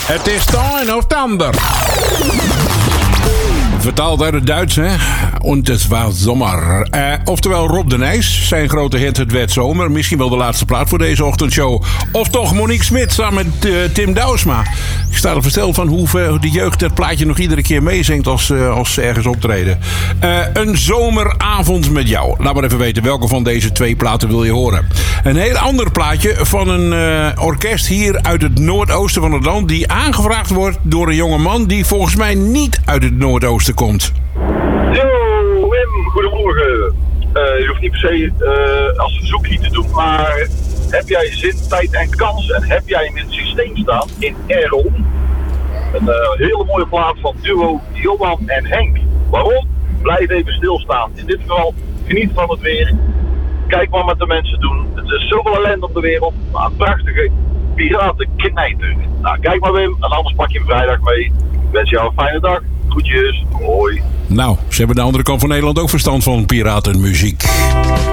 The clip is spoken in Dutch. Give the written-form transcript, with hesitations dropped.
Het is de een of de ander. Vertaald uit het Duits, hè? Und het was zomer. Oftewel Rob de Nijs. Zijn grote hit Het werd zomer. Misschien wel de laatste plaat voor deze ochtendshow. Of toch Monique Smit samen met Tim Douwsma. Ik sta er versteld van hoe de jeugd het plaatje nog iedere keer meezingt als ze ergens optreden. Een zomeravond met jou. Laat maar even weten welke van deze twee platen wil je horen. Een heel ander plaatje van een orkest hier uit het noordoosten van het land. Die aangevraagd wordt door een jonge man die volgens mij niet uit het noordoosten komt. Yo, Wim, goedemorgen. Je hoeft niet per se als verzoekje te doen, maar heb jij zin, tijd en kans en heb jij in het systeem staan in Errol een hele mooie plaat van duo Johan en Henk. Waarom? Blijf even stilstaan. In dit geval geniet van het weer. Kijk maar wat de mensen doen. Het is zoveel ellende op de wereld, maar een prachtige piratenknijter. Nou, kijk maar Wim, en anders pak je hem vrijdag mee. Ik wens jou een fijne dag. Groetjes, hoi. Nou, ze hebben de andere kant van Nederland ook verstand van piratenmuziek.